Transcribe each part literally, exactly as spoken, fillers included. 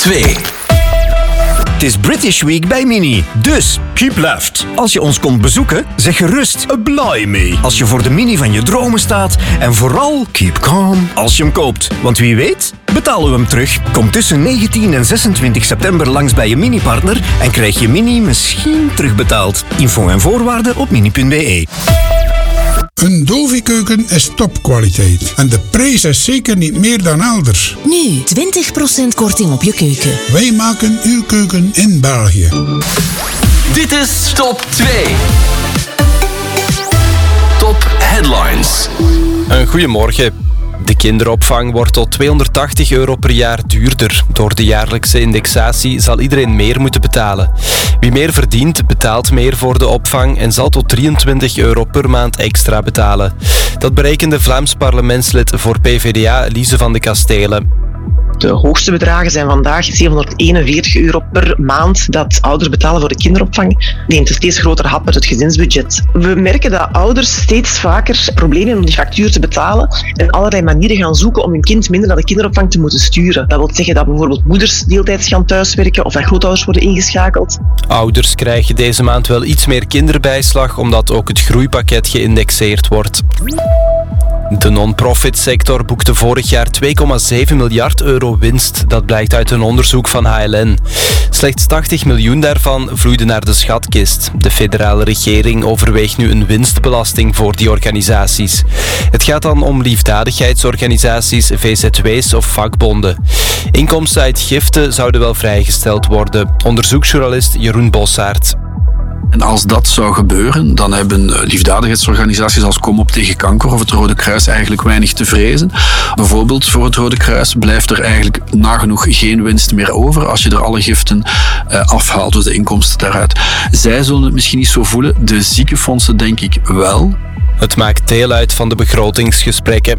twee. Het is British Week bij Mini, dus keep left. Als je ons komt bezoeken, zeg gerust blimey als je voor de Mini van je dromen staat. En vooral keep calm als je hem koopt. Want wie weet, betalen we hem terug. Kom tussen negentien en zesentwintig september langs bij je Mini-partner en krijg je Mini misschien terugbetaald. Info en voorwaarden op mini punt b e. Een Dovi-keuken is topkwaliteit. En de prijs is zeker niet meer dan elders. Nu, twintig procent korting op je keuken. Wij maken uw keuken in België. Dit is Top twee. Top Headlines. Een goeiemorgen. De kinderopvang wordt tot tweehonderdtachtig euro per jaar duurder. Door de jaarlijkse indexatie zal iedereen meer moeten betalen. Wie meer verdient, betaalt meer voor de opvang en zal tot drieëntwintig euro per maand extra betalen. Dat berekende Vlaams parlementslid voor P V D A Lise van de Kastelen. De hoogste bedragen zijn vandaag zevenhonderdeenenveertig euro per maand dat ouders betalen voor de kinderopvang. Neemt een steeds groter hap uit het gezinsbudget. We merken dat ouders steeds vaker problemen hebben om die factuur te betalen en allerlei manieren gaan zoeken om hun kind minder naar de kinderopvang te moeten sturen. Dat wil zeggen dat bijvoorbeeld moeders deeltijds gaan thuiswerken of dat grootouders worden ingeschakeld. Ouders krijgen deze maand wel iets meer kinderbijslag omdat ook het groeipakket geïndexeerd wordt. De non-profit sector boekte vorig jaar twee komma zeven miljard euro winst. Dat blijkt uit een onderzoek van H L N. Slechts tachtig miljoen daarvan vloeide naar de schatkist. De federale regering overweegt nu een winstbelasting voor die organisaties. Het gaat dan om liefdadigheidsorganisaties, V Z W's of vakbonden. Inkomsten uit giften zouden wel vrijgesteld worden. Onderzoeksjournalist Jeroen Bossaert. En als dat zou gebeuren, dan hebben liefdadigheidsorganisaties als Kom op tegen kanker of het Rode Kruis eigenlijk weinig te vrezen. Bijvoorbeeld voor het Rode Kruis blijft er eigenlijk nagenoeg geen winst meer over als je er alle giften uh, afhaalt, dus de inkomsten daaruit. Zij zullen het misschien niet zo voelen, de ziekenfondsen denk ik wel. Het maakt deel uit van de begrotingsgesprekken.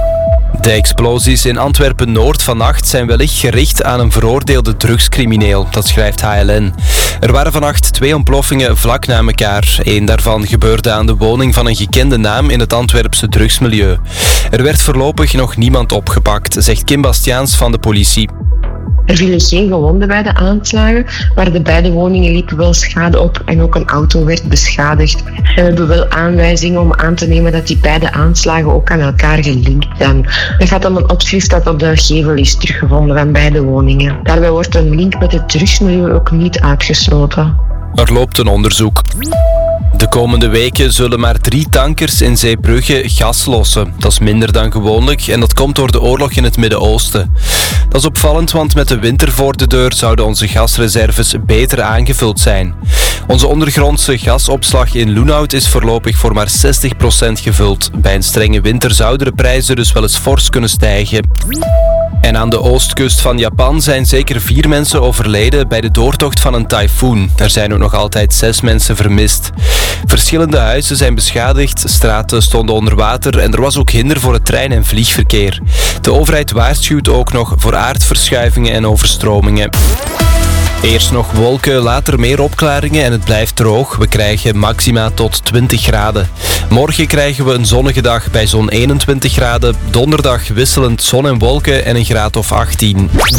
De explosies in Antwerpen-Noord vannacht zijn wellicht gericht aan een veroordeelde drugscrimineel, dat schrijft H L N. Er waren vannacht twee ontploffingen vlak na elkaar. Eén daarvan gebeurde aan de woning van een gekende naam in het Antwerpse drugsmilieu. Er werd voorlopig nog niemand opgepakt, zegt Kim Bastiaans van de politie. Er vielen geen gewonden bij de aanslagen, maar de beide woningen liepen wel schade op en ook een auto werd beschadigd. En we hebben wel aanwijzingen om aan te nemen dat die beide aanslagen ook aan elkaar gelinkt zijn. Er gaat om een opschrift dat op de gevel is teruggevonden van beide woningen. Daarbij wordt een link met het drugsmilieu ook niet uitgesloten. Er loopt een onderzoek. De komende weken zullen maar drie tankers in Zeebrugge gas lossen. Dat is minder dan gewoonlijk en dat komt door de oorlog in het Midden-Oosten. Dat is opvallend, want met de winter voor de deur zouden onze gasreserves beter aangevuld zijn. Onze ondergrondse gasopslag in Loenhout is voorlopig voor maar zestig procent gevuld. Bij een strenge winter zouden de prijzen dus wel eens fors kunnen stijgen. En aan de oostkust van Japan zijn zeker vier mensen overleden bij de doortocht van een tyfoon. Er zijn ook nog altijd zes mensen vermist. Verschillende huizen zijn beschadigd, straten stonden onder water en er was ook hinder voor het trein- en vliegverkeer. De overheid waarschuwt ook nog voor aardverschuivingen en overstromingen. Eerst nog wolken, later meer opklaringen en het blijft droog. We krijgen maxima tot twintig graden. Morgen krijgen we een zonnige dag bij zo'n eenentwintig graden. Donderdag wisselend zon en wolken en een graad of achttien.